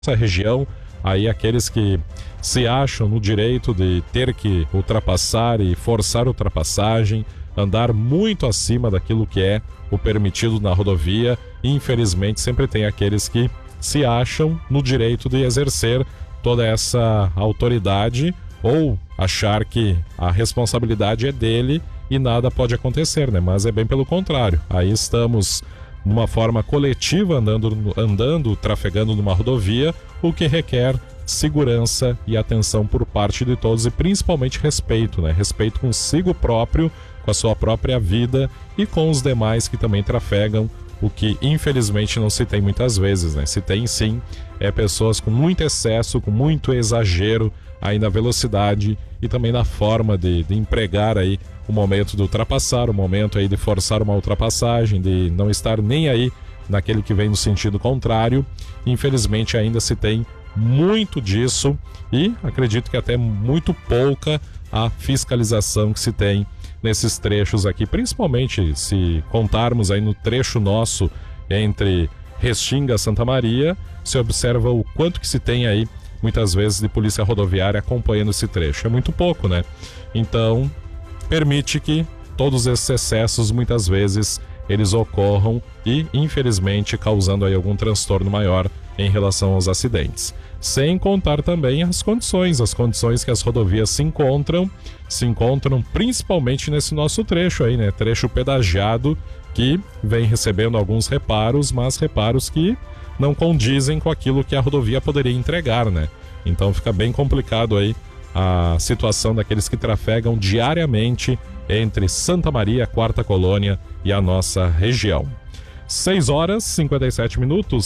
Essa região, aí aqueles que se acham no direito de ter que ultrapassar e forçar ultrapassagem, andar muito acima daquilo que é o permitido na rodovia, e infelizmente sempre tem aqueles que se acham no direito de exercer toda essa autoridade ou achar que a responsabilidade é dele e nada pode acontecer, né? Mas é bem pelo contrário. Aí estamos numa forma coletiva andando, trafegando numa rodovia, o que requer segurança e atenção por parte de todos e principalmente respeito, né? Respeito consigo próprio, com a sua própria vida e com os demais que também trafegam, o que infelizmente não se tem muitas vezes, né? Se tem sim, pessoas com muito excesso, com muito exagero aí na velocidade e também na forma de empregar aí o momento de ultrapassar, o momento aí de forçar uma ultrapassagem, de não estar nem aí naquele que vem no sentido contrário. Infelizmente ainda se tem muito disso e acredito que até muito pouca a fiscalização que se tem nesses trechos aqui, principalmente se contarmos aí no trecho nosso entre Restinga e Santa Maria, se observa o quanto que se tem aí muitas vezes de polícia rodoviária acompanhando esse trecho. É muito pouco, né? Então permite que todos esses excessos muitas vezes eles ocorram e infelizmente causando aí algum transtorno maior em relação aos acidentes. Sem contar também as condições que as rodovias se encontram principalmente nesse nosso trecho aí, né? Trecho pedagiado que vem recebendo alguns reparos, mas reparos que não condizem com aquilo que a rodovia poderia entregar, né? Então fica bem complicado aí a situação daqueles que trafegam diariamente entre Santa Maria, Quarta Colônia e a nossa região. 6 horas 57 minutos,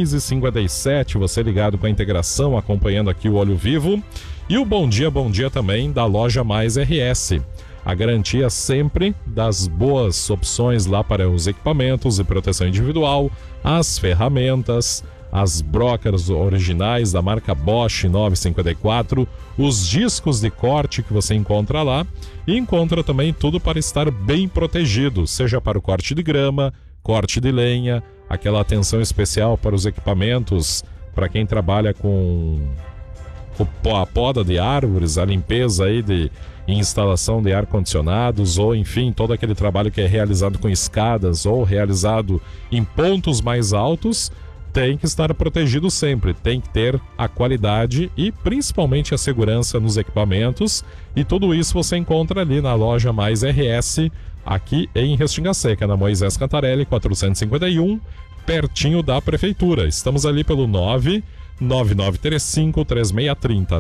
6h57, você ligado com a integração, acompanhando aqui o Olho Vivo. E o bom dia também da Loja Mais RS. A garantia sempre das boas opções lá para os equipamentos de proteção individual, as ferramentas, as brocas originais da marca Bosch 954, os discos de corte que você encontra lá e encontra também tudo para estar bem protegido, seja para o corte de grama, corte de lenha, aquela atenção especial para os equipamentos, para quem trabalha com a poda de árvores, a limpeza aí de instalação de ar-condicionados ou enfim, todo aquele trabalho que é realizado com escadas ou realizado em pontos mais altos, tem que estar protegido sempre, tem que ter a qualidade e principalmente a segurança nos equipamentos, e tudo isso você encontra ali na Loja Mais RS, aqui em Restinga Seca, na Moisés Cantarelli 451, pertinho da Prefeitura. Estamos ali pelo 99935-3630,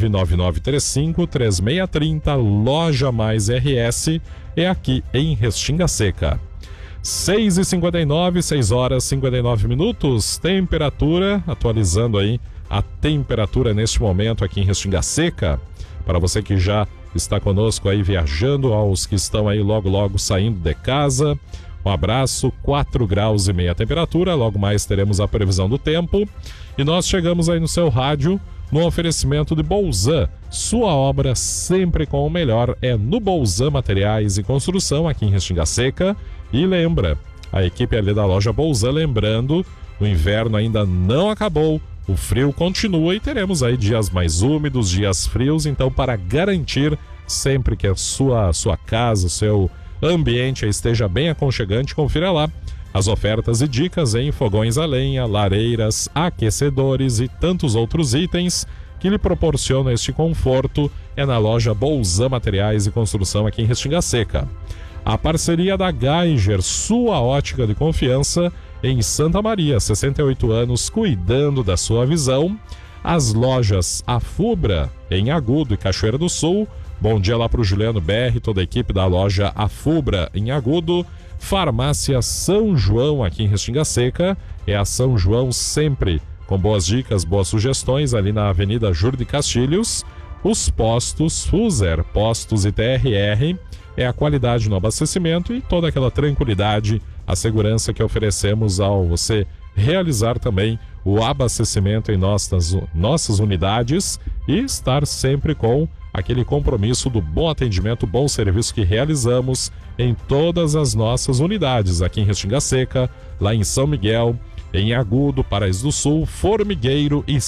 99935-3630, Loja Mais RS, é aqui em Restinga Seca. 6h59, 6 horas 59 minutos, temperatura, atualizando aí a temperatura neste momento aqui em Restinga Seca, para você que já está conosco aí viajando, aos que estão aí logo saindo de casa, um abraço, 4 graus e meia a temperatura, logo mais teremos a previsão do tempo, e nós chegamos aí no seu rádio, no oferecimento de Bolzan, sua obra sempre com o melhor é no Bolzan Materiais e Construção, aqui em Restinga Seca. E lembra, a equipe ali da loja Bolzan, lembrando, o inverno ainda não acabou, o frio continua e teremos aí dias mais úmidos, dias frios, então para garantir sempre que a sua casa, o seu ambiente esteja bem aconchegante, confira lá as ofertas e dicas em fogões a lenha, lareiras, aquecedores e tantos outros itens que lhe proporcionam este conforto é na loja Bolzan Materiais e Construção aqui em Restinga Seca. A parceria da Geiger, sua ótica de confiança em Santa Maria, 68 anos cuidando da sua visão. As lojas Afubra em Agudo e Cachoeira do Sul. Bom dia lá para o Juliano BR, toda a equipe da loja Afubra em Agudo. Farmácia São João aqui em Restinga Seca. É a São João sempre com boas dicas, boas sugestões ali na Avenida Júlio de Castilhos. Os postos Fuser, postos e TRR. É a qualidade no abastecimento e toda aquela tranquilidade, a segurança que oferecemos ao você realizar também o abastecimento em nossas unidades e estar sempre com aquele compromisso do bom atendimento, bom serviço que realizamos em todas as nossas unidades, aqui em Restinga Seca, lá em São Miguel, em Agudo, Paraíso do Sul, Formigueiro e